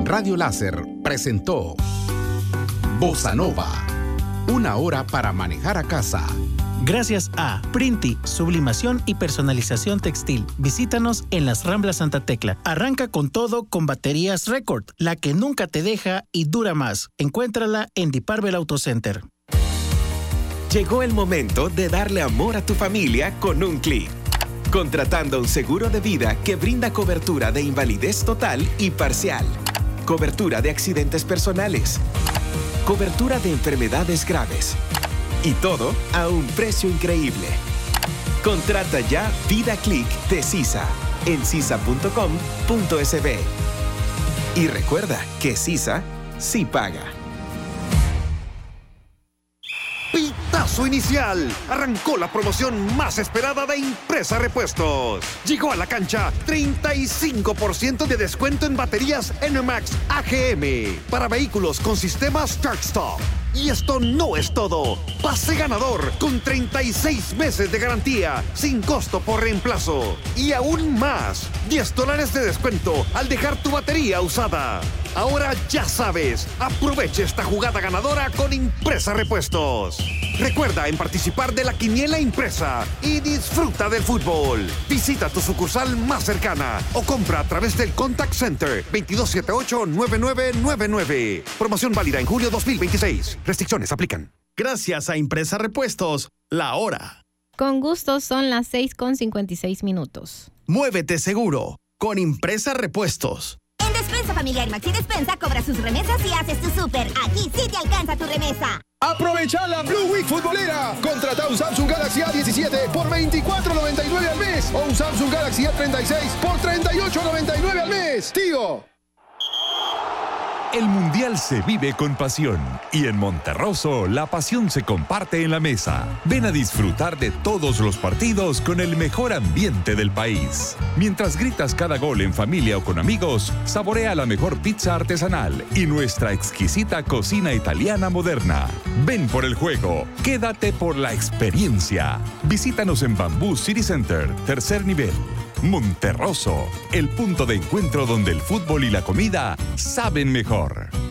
Radio Láser presentó Bossa Nova, una hora para manejar a casa. Gracias a Printi, sublimación y personalización textil. Visítanos en las Ramblas Santa Tecla. Arranca con todo con baterías Record, la que nunca te deja y dura más. Encuéntrala en Diparvel Auto Center. Llegó el momento de darle amor a tu familia con un clic. Contratando un seguro de vida que brinda cobertura de invalidez total y parcial, cobertura de accidentes personales, cobertura de enfermedades graves. Y todo a un precio increíble. Contrata ya Vida Click de Sisa en sisa.com.sb. Y recuerda que Sisa sí paga. Pitazo inicial. Arrancó la promoción más esperada de Impresa Repuestos. Llegó a la cancha 35% de descuento en baterías NMAX AGM para vehículos con sistema Start Stop. Y esto no es todo. Pase ganador con 36 meses de garantía sin costo por reemplazo. Y aún más, $10 de descuento al dejar tu batería usada. Ahora ya sabes, aprovecha esta jugada ganadora con Impresa Repuestos. Recuerda en participar de la quiniela impresa y disfruta del fútbol. Visita tu sucursal más cercana o compra a través del Contact Center 2278-9999. Promoción válida en julio 2026. Restricciones aplican. Gracias a Impresa Repuestos, la hora. Con gusto son las 6:56. Muévete seguro con Impresa Repuestos. En Despensa Familiar Maxi Despensa cobra sus remesas y haces tu súper. Aquí sí te alcanza tu remesa. Aprovecha la Blue Week futbolera. Contrata un Samsung Galaxy A17 por $24.99 al mes o un Samsung Galaxy A36 por $38.99 al mes. ¡Tío! El Mundial se vive con pasión y en Monterroso la pasión se comparte en la mesa. Ven a disfrutar de todos los partidos con el mejor ambiente del país. Mientras gritas cada gol en familia o con amigos, saborea la mejor pizza artesanal y nuestra exquisita cocina italiana moderna. Ven por el juego, quédate por la experiencia. Visítanos en Bamboo City Center, tercer nivel. Monterroso, el punto de encuentro donde el fútbol y la comida saben mejor.